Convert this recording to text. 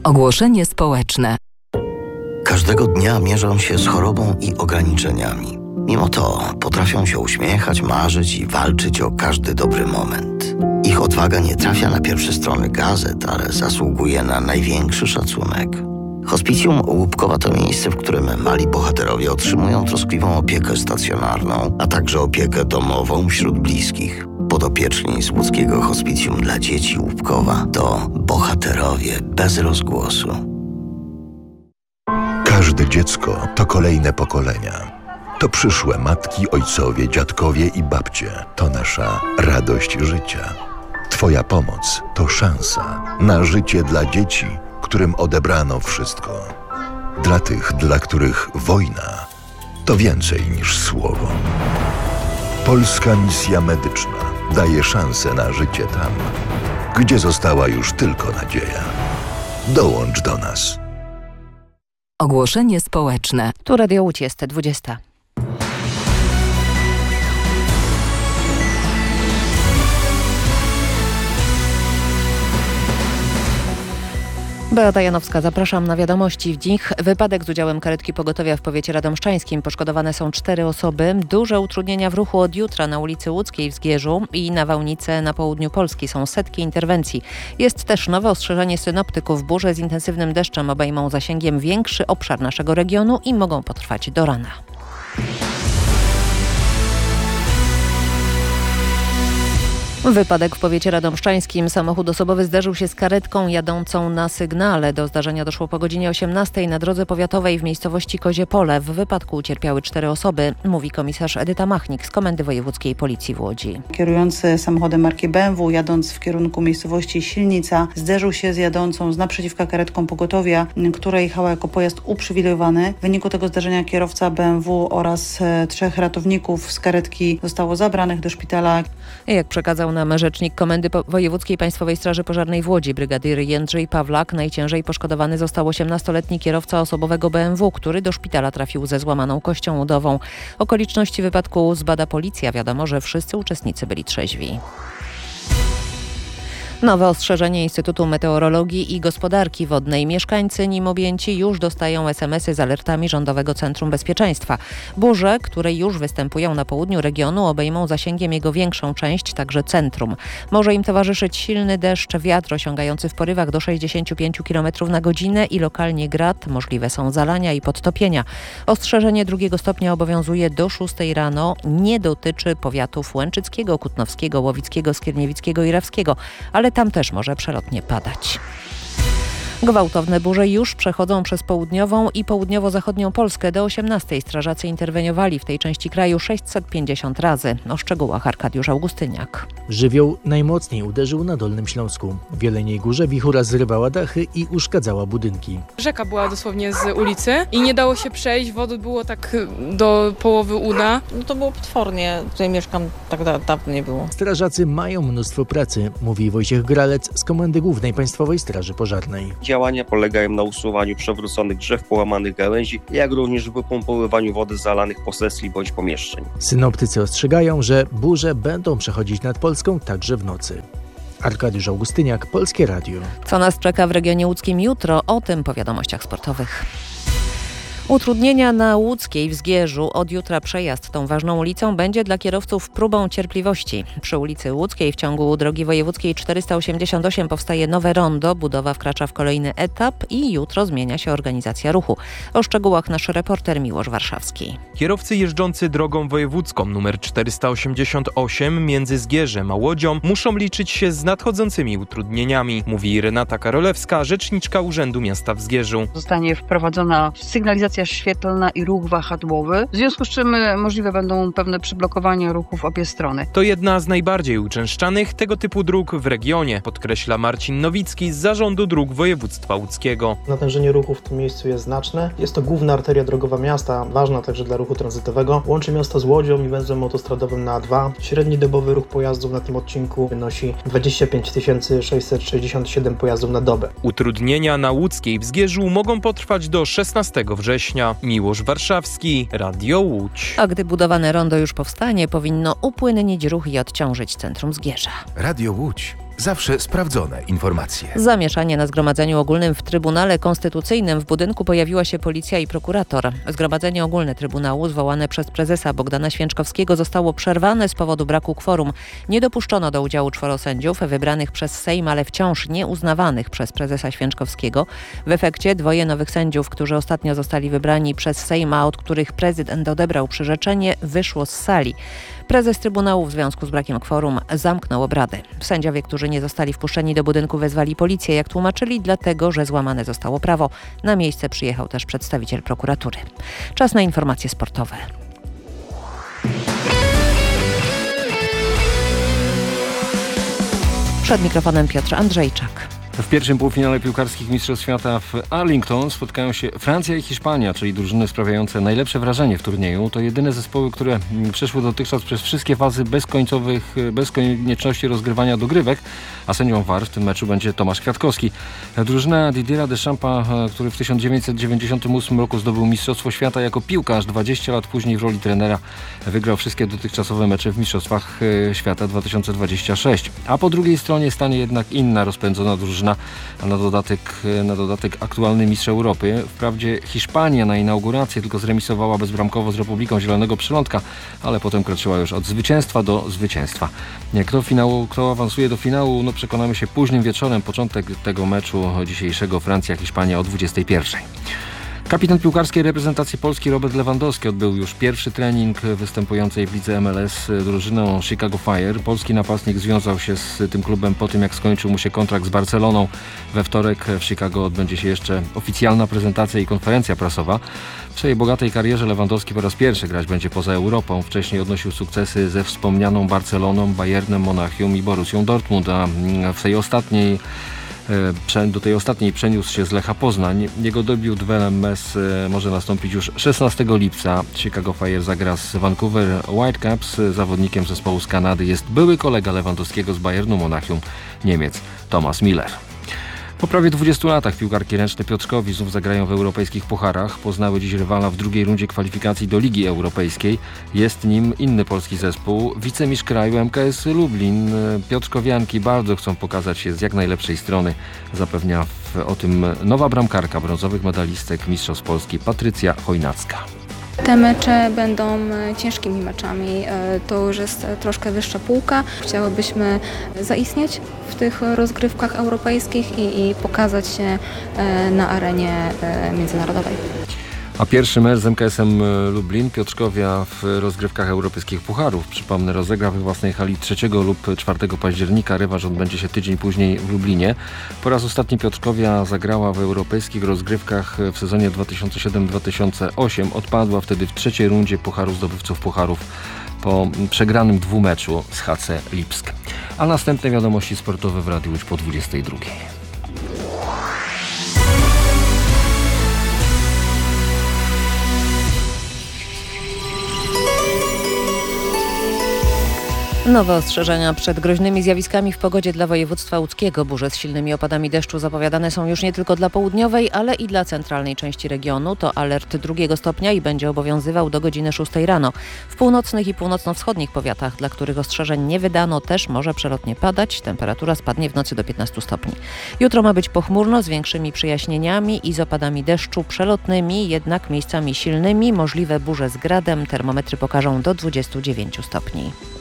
Ogłoszenie społeczne. Każdego dnia mierzą się z chorobą i ograniczeniami. Mimo to potrafią się uśmiechać, marzyć i walczyć o każdy dobry moment. Ich odwaga nie trafia na pierwsze strony gazet, ale zasługuje na największy szacunek. Hospicjum Łupkowa to miejsce, w którym mali bohaterowie otrzymują troskliwą opiekę stacjonarną, a także opiekę domową wśród bliskich. Podopieczni z łódzkiego Hospicjum dla Dzieci Łupkowa to bohaterowie bez rozgłosu. Każde dziecko to kolejne pokolenia. To przyszłe matki, ojcowie, dziadkowie i babcie. To nasza radość życia. Twoja pomoc to szansa na życie dla dzieci, którym odebrano wszystko. Dla tych, dla których wojna to więcej niż słowo. Polska Misja Medyczna daje szansę na życie tam, gdzie została już tylko nadzieja. Dołącz do nas. Ogłoszenie społeczne. Tu Radio Łódź jest 20. Beata Janowska, zapraszam na wiadomości. W nich wypadek z udziałem karetki pogotowia w powiecie radomszczańskim. Poszkodowane są 4 osoby. Duże utrudnienia w ruchu od jutra na ulicy Łódzkiej w Zgierzu i na Wałnicy na południu Polski. Są setki interwencji. Jest też nowe ostrzeżenie synoptyków. Burze z intensywnym deszczem obejmą zasięgiem większy obszar naszego regionu i mogą potrwać do rana. Wypadek w powiecie radomszczańskim. Samochód osobowy zderzył się z karetką jadącą na sygnale. Do zdarzenia doszło po godzinie 18 na drodze powiatowej w miejscowości Kozie Pole. W wypadku ucierpiały 4 osoby, mówi komisarz Edyta Machnik z Komendy Wojewódzkiej Policji w Łodzi. Kierujący samochodem marki BMW, jadąc w kierunku miejscowości Silnica, zderzył się z jadącą z naprzeciwka karetką pogotowia, która jechała jako pojazd uprzywilejowany. W wyniku tego zdarzenia kierowca BMW oraz 3 ratowników z karetki zostało zabranych do szpitala. Jak przekazał nam rzecznik Komendy Wojewódzkiej Państwowej Straży Pożarnej w Łodzi, brygadier Jędrzej Pawlak, najciężej poszkodowany został 18-letni kierowca osobowego BMW, który do szpitala trafił ze złamaną kością udową. Okoliczności wypadku zbada policja. Wiadomo, że wszyscy uczestnicy byli trzeźwi. Nowe ostrzeżenie Instytutu Meteorologii i Gospodarki Wodnej. Mieszkańcy nim objęci już dostają SMS-y z alertami Rządowego Centrum Bezpieczeństwa. Burze, które już występują na południu regionu, obejmą zasięgiem jego większą część, także centrum. Może im towarzyszyć silny deszcz, wiatr osiągający w porywach do 65 km na godzinę i lokalnie grad. Możliwe są zalania i podtopienia. Ostrzeżenie 2 stopnia obowiązuje do 6 rano. Nie dotyczy powiatów łęczyckiego, kutnowskiego, łowickiego, skierniewickiego i rawskiego, ale tam też może przelotnie padać. Gwałtowne burze już przechodzą przez południową i południowo-zachodnią Polskę. Do 18 strażacy interweniowali w tej części kraju 650 razy. O szczegółach Arkadiusz Augustyniak. Żywioł najmocniej uderzył na Dolnym Śląsku. W Jeleniej Górze wichura zrywała dachy i uszkadzała budynki. Rzeka była dosłownie z ulicy i nie dało się przejść. Wody było tak do połowy uda. No to było potwornie. Tutaj mieszkam, tak dawno nie było. Strażacy mają mnóstwo pracy, mówi Wojciech Gralec z Komendy Głównej Państwowej Straży Pożarnej. Działania polegają na usuwaniu przewróconych drzew, połamanych gałęzi, jak również wypompowywaniu wody z zalanych posesji bądź pomieszczeń. Synoptycy ostrzegają, że burze będą przechodzić nad Polską także w nocy. Arkadiusz Augustyniak, Polskie Radio. Co nas czeka w regionie łódzkim jutro? O tym po wiadomościach sportowych. Utrudnienia na Łódzkiej w Zgierzu. Od jutra przejazd tą ważną ulicą będzie dla kierowców próbą cierpliwości. Przy ulicy Łódzkiej w ciągu drogi wojewódzkiej 488 powstaje nowe rondo. Budowa wkracza w kolejny etap i jutro zmienia się organizacja ruchu. O szczegółach nasz reporter Miłosz Warszawski. Kierowcy jeżdżący drogą wojewódzką nr 488 między Zgierzem a Łodzią muszą liczyć się z nadchodzącymi utrudnieniami, mówi Renata Karolewska, rzeczniczka Urzędu Miasta w Zgierzu. Zostanie wprowadzona sygnalizacja świetlna i ruch wahadłowy, w związku z czym możliwe będą pewne przyblokowania ruchu w obie strony. To jedna z najbardziej uczęszczanych tego typu dróg w regionie, podkreśla Marcin Nowicki z Zarządu Dróg Województwa Łódzkiego. Natężenie ruchu w tym miejscu jest znaczne. Jest to główna arteria drogowa miasta, ważna także dla ruchu tranzytowego. Łączy miasto z Łodzią i węzłem autostradowym na A2. Średni dobowy ruch pojazdów na tym odcinku wynosi 25 667 pojazdów na dobę. Utrudnienia na Łódzkiej w Zgierzu mogą potrwać do 16 września. Miłosz Warszawski, Radio Łódź. A gdy budowane rondo już powstanie, powinno upłynnić ruch i odciążyć centrum Zgierza. Radio Łódź. Zawsze sprawdzone informacje. Zamieszanie na Zgromadzeniu Ogólnym w Trybunale Konstytucyjnym w budynku pojawiła się policja i prokurator. Zgromadzenie Ogólne Trybunału zwołane przez prezesa Bogdana Święczkowskiego zostało przerwane z powodu braku kworum. Nie dopuszczono do udziału 4 sędziów wybranych przez Sejm, ale wciąż nieuznawanych przez prezesa Święczkowskiego. W efekcie 2 nowych sędziów, którzy ostatnio zostali wybrani przez Sejm, a od których prezydent odebrał przyrzeczenie, wyszło z sali. Prezes Trybunału w związku z brakiem kworum zamknął obrady. Sędziowie, którzy nie zostali wpuszczeni do budynku, wezwali policję, jak tłumaczyli, dlatego że złamane zostało prawo. Na miejsce przyjechał też przedstawiciel prokuratury. Czas na informacje sportowe. Przed mikrofonem Piotr Andrzejczak. W pierwszym półfinale piłkarskich Mistrzostw Świata w Arlington spotkają się Francja i Hiszpania, czyli drużyny sprawiające najlepsze wrażenie w turnieju. To jedyne zespoły, które przeszły dotychczas przez wszystkie fazy bez konieczności rozgrywania dogrywek, a sędzią VAR w tym meczu będzie Tomasz Kwiatkowski. Drużyna Didiera Deschampa, który w 1998 roku zdobył Mistrzostwo Świata jako piłkarz, 20 lat później w roli trenera wygrał wszystkie dotychczasowe mecze w Mistrzostwach Świata 2026. A po drugiej stronie stanie jednak inna rozpędzona drużyna, a na dodatek aktualny mistrz Europy. Wprawdzie Hiszpania na inaugurację tylko zremisowała bezbramkowo z Republiką Zielonego Przylądka, ale potem kroczyła już od zwycięstwa do zwycięstwa. Kto awansuje do finału, przekonamy się późnym wieczorem. Początek tego meczu dzisiejszego Francja-Hiszpania o 21:00. Kapitan piłkarskiej reprezentacji Polski Robert Lewandowski odbył już pierwszy trening występującej w lidze MLS drużyną Chicago Fire. Polski napastnik związał się z tym klubem po tym, jak skończył mu się kontrakt z Barceloną. We wtorek w Chicago odbędzie się jeszcze oficjalna prezentacja i konferencja prasowa. W swojej bogatej karierze Lewandowski po raz pierwszy grać będzie poza Europą. Wcześniej odnosił sukcesy ze wspomnianą Barceloną, Bayernem Monachium i Borussią Dortmund, a do tej ostatniej przeniósł się z Lecha Poznań. Jego debiut w LMS może nastąpić już 16 lipca. Chicago Fire zagra z Vancouver Whitecaps. Zawodnikiem zespołu z Kanady jest były kolega Lewandowskiego z Bayernu Monachium, Niemiec Thomas Müller. Po prawie 20 latach piłkarki ręczne Piotrkowi znów zagrają w europejskich pucharach. Poznały dziś rywala w drugiej rundzie kwalifikacji do Ligi Europejskiej. Jest nim inny polski zespół, wicemistrz kraju MKS Lublin. Piotrkowianki bardzo chcą pokazać się z jak najlepszej strony. Zapewnia o tym nowa bramkarka brązowych medalistek Mistrzostw Polski Patrycja Chojnacka. Te mecze będą ciężkimi meczami, to już jest troszkę wyższa półka. Chciałybyśmy zaistnieć w tych rozgrywkach europejskich i pokazać się na arenie międzynarodowej. A pierwszy mecz z MKS-em Lublin Piotrkowia w rozgrywkach europejskich pucharów. Przypomnę, rozegra we własnej hali 3 lub 4 października. Rewanż odbędzie się tydzień później w Lublinie. Po raz ostatni Piotrkowia zagrała w europejskich rozgrywkach w sezonie 2007-2008. Odpadła wtedy w 3. rundzie Pucharu Zdobywców Pucharów po przegranym 2 meczu z HC Lipsk. A następne wiadomości sportowe w Radiu Łódź po 22:00. Nowe ostrzeżenia przed groźnymi zjawiskami w pogodzie dla województwa łódzkiego. Burze z silnymi opadami deszczu zapowiadane są już nie tylko dla południowej, ale i dla centralnej części regionu. To alert 2 stopnia i będzie obowiązywał do godziny 6 rano. W północnych i północno-wschodnich powiatach, dla których ostrzeżeń nie wydano, też może przelotnie padać. Temperatura spadnie w nocy do 15 stopni. Jutro ma być pochmurno z większymi przejaśnieniami i z opadami deszczu przelotnymi, jednak miejscami silnymi. Możliwe burze z gradem. Termometry pokażą do 29 stopni.